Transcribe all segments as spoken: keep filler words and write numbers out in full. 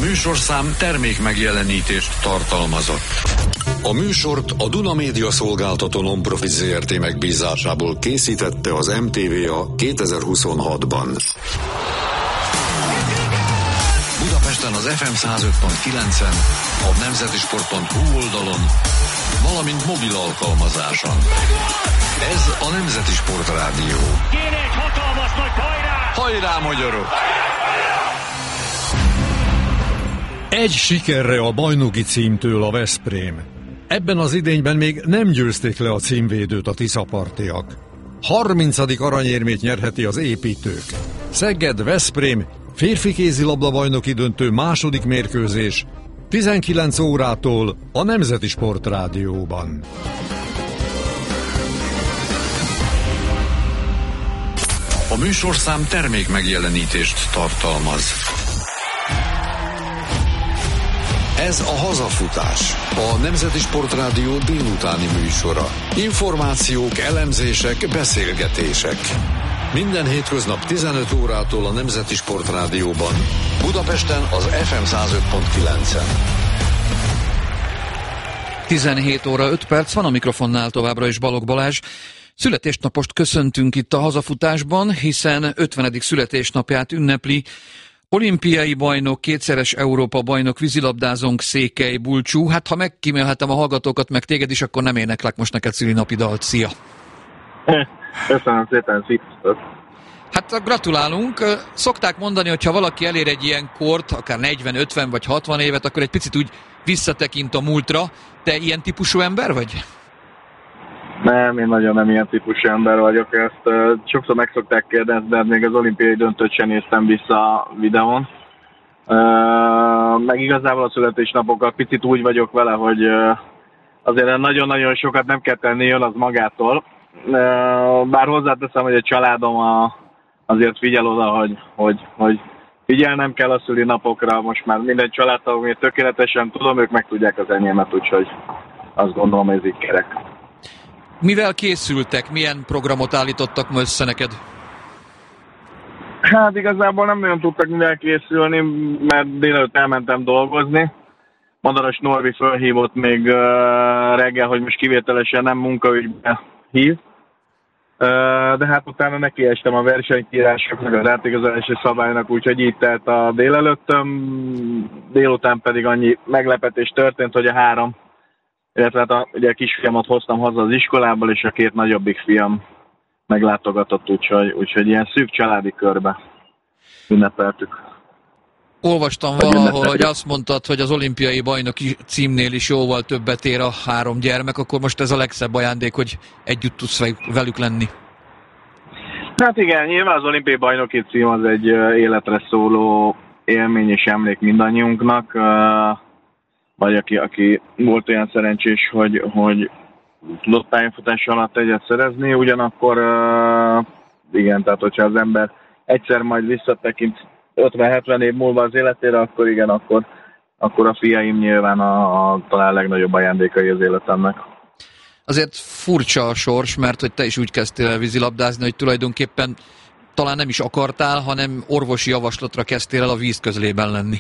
műsorszám termék megjelenítést tartalmazott. A műsort a Duna Média Szolgáltató Non-Profit zé er té megbízásából készítette az em té vé a kétezer-huszonhatban. Budapesten az ef em száz öt pont kilencen, a nemzetisport pont hu oldalon, valamint mobil alkalmazáson. Ez a Nemzeti Sport Rádió. Kéne egy hatalmas nagy hajrá! Hajrá, magyarok! Egy sikerre a bajnoki címtől a Veszprém. Ebben az idényben még nem győzték le a címvédőt a tiszapartiak. harmincadik aranyérmét nyerheti az építők. Szeged-Veszprém férfi kézilabda bajnoki döntő második mérkőzés tizenkilenc órától a Nemzeti Sport Rádióban. A műsorszám termék megjelenítést tartalmaz. Ez a Hazafutás, a Nemzeti Sport Rádió délutáni műsora. Információk, elemzések, beszélgetések. Minden hétköznap tizenöt órától a Nemzeti Sport Rádióban. Budapesten az ef em száz öt pont kilencen. tizenhét óra öt perc van, a mikrofonnál továbbra is Balogh Balázs. Születésnapost köszöntünk itt a Hazafutásban, hiszen ötvenedik születésnapját ünnepli olimpiai bajnok, kétszeres Európa bajnok vízilabdázónk Székely Bulcsú. Hát ha megkímélhetem a hallgatókat, meg téged is, akkor nem éneklek most neked szülinapi dalt. Szia! Köszönöm szépen, sziasztok! Hát gratulálunk. Szokták mondani, hogy ha valaki elér egy ilyen kort, akár negyven, ötven vagy hatvan évet, akkor egy picit úgy visszatekint a múltra. Te ilyen típusú ember vagy? Nem, én nagyon nem ilyen típusú ember vagyok. Ezt uh, sokszor meg szokták kérdezni, de még az olimpiai döntőt sem néztem vissza a videón. Uh, meg igazából a születésnapokkal picit úgy vagyok vele, hogy uh, azért nagyon-nagyon sokat nem kell tenni, jön az magától. Uh, bár hozzáteszem, hogy a családom a, azért figyel oda, hogy, hogy, hogy figyelnem kell a szülinapokra. Most már minden családtagom, én tökéletesen tudom, ők meg tudják az enyémet, úgyhogy azt gondolom, hogy ez így kerek. Mivel készültek? Milyen programot állítottak ma össze neked? Hát igazából nem nagyon tudtak mivel készülni, mert délelőtt elmentem dolgozni. Madaras Norbi fölhívott még uh, reggel, hogy most kivételesen nem munkaügybe hív. Uh, de hát utána nekiestem a versenykírásoknak, az átigazolási szabálynak, úgyhogy így telt a délelőttöm. Délután pedig annyi meglepetés történt, hogy a három illetve hát a, ugye a kisfiamat hoztam haza az iskolából, és a két nagyobbik fiam meglátogatott, úgyhogy, úgyhogy ilyen szűk családi körbe ünnepeltük. Olvastam valahol, hogy azt mondtad, hogy az olimpiai bajnoki címnél is jóval többet ér a három gyermek, akkor most ez a legszebb ajándék, hogy együtt tudsz velük lenni. Hát igen, nyilván az olimpiai bajnoki cím az egy életre szóló élmény és emlék mindannyiunknak, vagy aki, aki volt olyan szerencsés, hogy, hogy tudott pályafutás alatt egyet szerezni, ugyanakkor uh, igen, tehát hogyha az ember egyszer majd visszatekint ötven-hetven év múlva az életére, akkor igen, akkor, akkor a fiaim nyilván a, a talán legnagyobb ajándékai az életemnek. Azért furcsa a sors, mert hogy te is úgy kezdtél el vízilabdázni, hogy tulajdonképpen talán nem is akartál, hanem orvosi javaslatra kezdtél el a víz közlében lenni.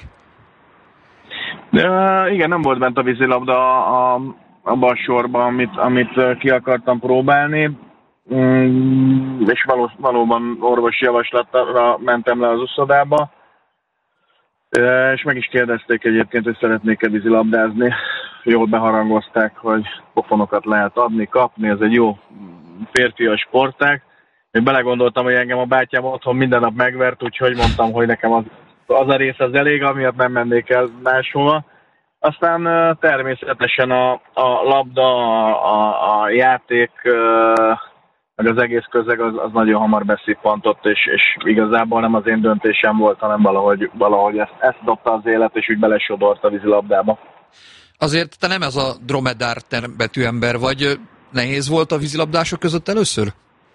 De, igen, nem volt bent a vízilabda a, abban a sorban, amit, amit ki akartam próbálni, mm, és való, valóban orvosi javaslatra mentem le az uszodába, és meg is kérdezték egyébként, hogy szeretnék-e vízilabdázni. Jól beharangozták, hogy pofonokat lehet adni, kapni, ez egy jó férfias sportág. Én belegondoltam, hogy engem a bátyám otthon minden nap megvert, úgyhogy mondtam, hogy nekem az az a rész az elég, amiatt nem mennék el máshova. Aztán uh, természetesen a, a labda, a, a játék, uh, meg az egész közeg az, az nagyon hamar beszippantott, és, és igazából nem az én döntésem volt, hanem valahogy, valahogy ezt, ezt dobta az élet, és úgy belesodort a vízilabdába. Azért te nem ez a dromedár betű ember vagy. Nehéz volt a vízilabdások között először?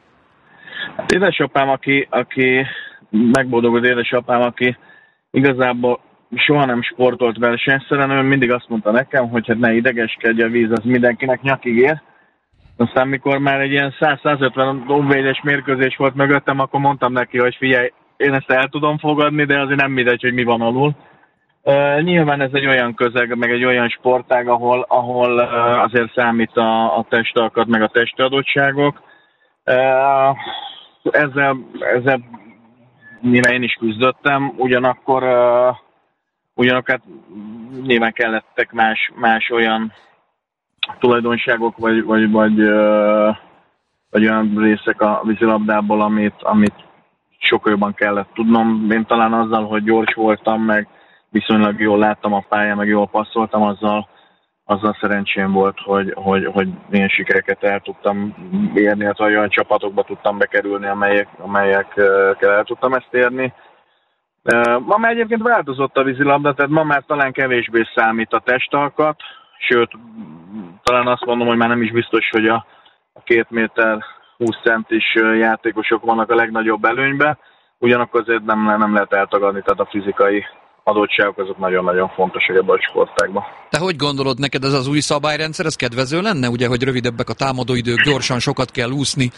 Hát édesapám, aki, aki megboldogult édesapám, aki igazából soha nem sportolt versenyszeren, ő mindig azt mondta nekem, hogy hát ne idegeskedj, a víz az mindenkinek nyakig ér. Aztán mikor már egy ilyen száz-százötven óvvédes mérkőzés volt mögöttem, akkor mondtam neki, hogy figyelj, én ezt el tudom fogadni, de azért nem mindegy, hogy mi van alul. Uh, nyilván ez egy olyan közeg, meg egy olyan sportág, ahol, ahol uh, azért számít a, a testalkat, meg a testadottságok. Uh, ezzel, ezzel nyilván én is küzdöttem, ugyanakkor, uh, ugyanakkor nyilván kellettek más, más olyan tulajdonságok, vagy, vagy, vagy, uh, vagy olyan részek a vízilabdából, amit, amit sokkal jobban kellett tudnom. Én talán azzal, hogy gyors voltam, meg viszonylag jól láttam a pályán, meg jól passzoltam, azzal, azzal szerencsém volt, hogy, hogy, hogy ilyen sikereket el tudtam érni, illetve olyan csapatokba tudtam bekerülni, amelyek, amelyekkel el tudtam ezt érni. Ma már egyébként változott a vízilabda, tehát ma már talán kevésbé számít a testalkat, sőt, talán azt mondom, hogy már nem is biztos, hogy a, a két méter húsz centis játékosok vannak a legnagyobb előnyben, ugyanakkor azért nem, nem lehet eltagadni, tehát a fizikai adottságok azok nagyon-nagyon fontosak ebben a sportágban. Te hogy gondolod, neked ez az új szabályrendszer, ez kedvező lenne? Ugye, hogy rövidebbek a támadóidők, gyorsan sokat kell úszni?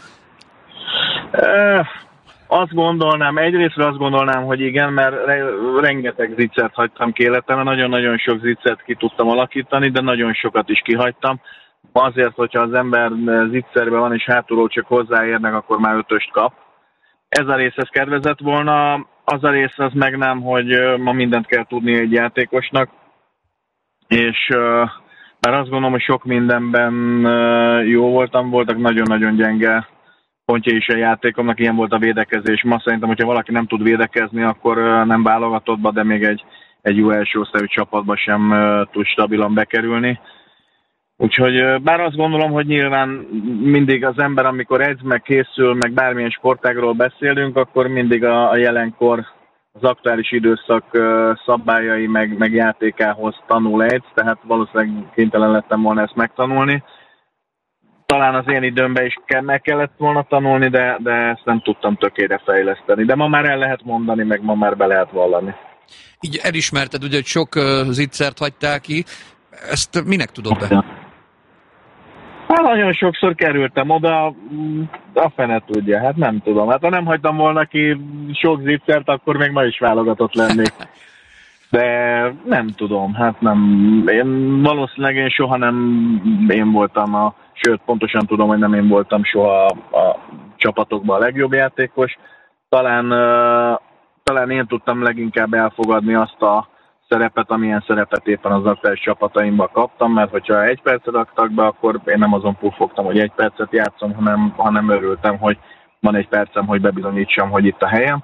E, azt gondolnám, egyrésztről azt gondolnám, hogy igen, mert re, rengeteg zicsert hagytam ki életemben, nagyon-nagyon sok zicsert ki tudtam alakítani, de nagyon sokat is kihagytam. Azért, hogyha az ember zicserben van és hátulról csak hozzáérnek, akkor már ötöst kap. Ez a rész ez kedvezett volna, az a rész az meg nem, hogy ma mindent kell tudni egy játékosnak, és már azt gondolom, hogy sok mindenben jó voltam, voltak nagyon-nagyon gyenge pontja is a játékomnak, ilyen volt a védekezés. Ma szerintem, hogyha valaki nem tud védekezni, akkor nem válogatottba, de még egy, egy jó első osztályú csapatba sem tud stabilan bekerülni. Úgyhogy bár azt gondolom, hogy nyilván mindig az ember, amikor edz, meg készül, meg bármilyen sportágról beszélünk, akkor mindig a, a jelenkor, az aktuális időszak szabályai, meg, meg játékához tanul edz, tehát valószínűleg kénytelen lettem volna ezt megtanulni. Talán az én időmben is meg kellett volna tanulni, de, de ezt nem tudtam tökére fejleszteni. De ma már el lehet mondani, meg ma már be lehet vallani. Így elismerted, ugye, hogy sok uh, zicsert hagytál ki. Ezt minek tudod be? Hát nagyon sokszor kerültem oda, a fene tudja, hát nem tudom. Hát ha nem hagytam volna ki sok zicsert, akkor még ma is válogatott lennék. De nem tudom, hát nem. Én valószínűleg én soha nem én voltam a, sőt pontosan tudom, hogy nem én voltam soha a, a csapatokban a legjobb játékos. Talán, uh, talán én tudtam leginkább elfogadni azt a szerepet, amilyen szerepet éppen az aktuális csapataimban kaptam, mert hogyha egy percet raktak be, akkor én nem azon pufogtam, hogy egy percet játszom, hanem, hanem örültem, hogy van egy percem, hogy bebizonyítsam, hogy itt a helyem.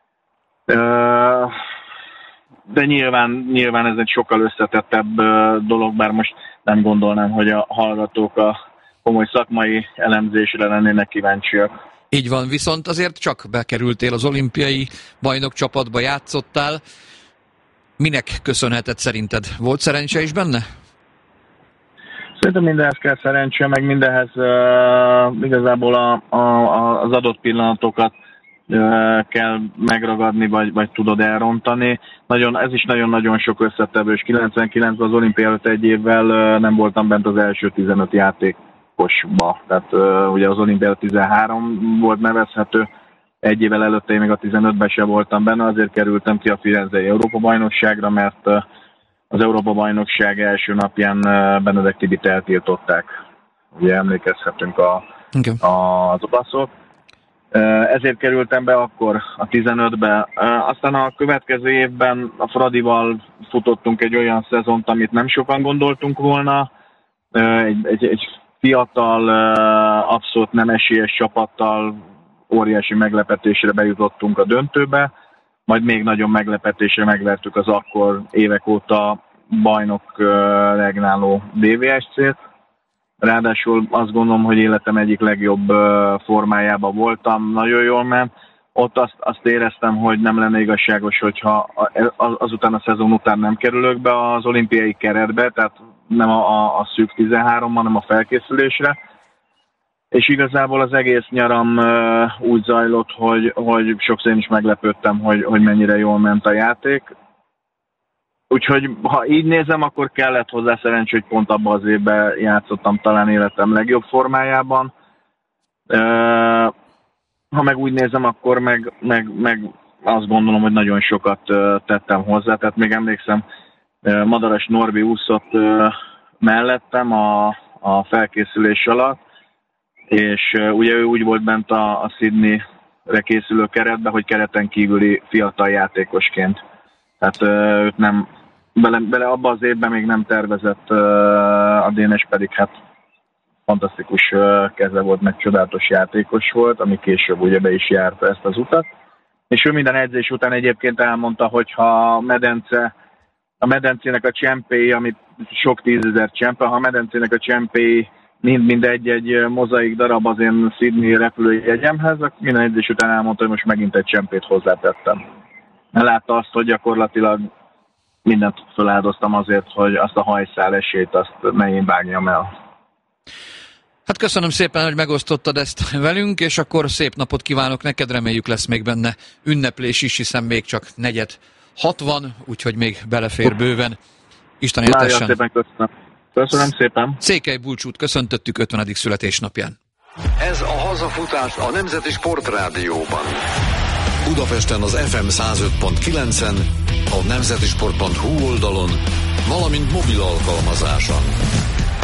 De nyilván, nyilván ez egy sokkal összetettebb dolog, bár most nem gondolnám, hogy a hallgatók a komoly szakmai elemzésre lennének kíváncsiak. Így van, viszont azért csak bekerültél az olimpiai bajnokcsapatba, játszottál. Minek köszönheted szerinted? Volt szerencse is benne? Szerintem mindenhez kell szerencse, meg mindenhez uh, igazából a, a, az adott pillanatokat uh, kell megragadni, vagy, vagy tudod elrontani. Nagyon, ez is nagyon-nagyon sok összetevős. kilencvenkilencben az olimpia előtt egy évvel uh, nem voltam bent az első tizenöt játékosba. Tehát uh, ugye az olimpia előtt tizenhárom volt nevezhető. Egy évvel előtte én még a tizenötben sem voltam benne, azért kerültem ki a Firenzei Európa-bajnokságra, mert az Európa-bajnokság első napján Benedek Tibit eltiltották. Ugye emlékezhetünk a, okay. a, az olaszok. Ezért kerültem be akkor a tizenötbe. Aztán a következő évben a Fradival futottunk egy olyan szezont, amit nem sokan gondoltunk volna. Egy, egy, egy fiatal, abszolút nem esélyes csapattal óriási meglepetésre bejutottunk a döntőbe, majd még nagyobb meglepetésre megvertük az akkor évek óta bajnok regnáló dé vé es cét. Ráadásul azt gondolom, hogy életem egyik legjobb formájában voltam, nagyon jól ment. Ott azt, azt éreztem, hogy nem lenne igazságos, hogyha azután a szezon után nem kerülök be az olimpiai keretbe, tehát nem a, a, a szűk tizenháromban, hanem a felkészülésre. És igazából az egész nyaram uh, úgy zajlott, hogy, hogy sokszor én is meglepődtem, hogy, hogy mennyire jól ment a játék. Úgyhogy ha így nézem, akkor kellett hozzá szerencsé, hogy pont abban az évben játszottam talán életem legjobb formájában. Uh, ha meg úgy nézem, akkor meg, meg, meg azt gondolom, hogy nagyon sokat tettem hozzá. Tehát még emlékszem, Madaras Norbi úszott mellettem a, a felkészülés alatt, és ugye ő úgy volt bent a, a Sydney-re készülő keretben, hogy kereten kívüli fiatal játékosként. Tehát őt nem, bele, bele abban az évben még nem tervezett, a Dénes pedig hát fantasztikus keze volt, meg csodálatos játékos volt, ami később ugye be is járta ezt az utat. És ő minden edzés után egyébként elmondta, hogy ha a medence, a medencének a csempéi, amit sok tízezer csempe, ha a medencének a csempéi mind-mind egy-egy mozaik darab az én Sydney repülőjegyemhez, minden edzés után elmondta, hogy most megint egy csempét hozzátettem. Látta azt, hogy gyakorlatilag mindent feláldoztam azért, hogy azt a hajszál esélyt azt ne én vágjam el. Hát köszönöm szépen, hogy megosztottad ezt velünk, és akkor szép napot kívánok neked, reméljük lesz még benne ünneplés is, hiszen még csak negyed hatvan, úgyhogy még belefér bőven. Isten éltessen. Nagyon szépen köszönöm. Köszönöm szépen. Székely Bulcsút köszöntöttük ötvenedik születésnapján. Ez a hazafutás a Nemzeti Sportrádióban. Budapesten az ef em száz öt pont kilencen, a nemzetisport pont hu oldalon, valamint mobil alkalmazáson.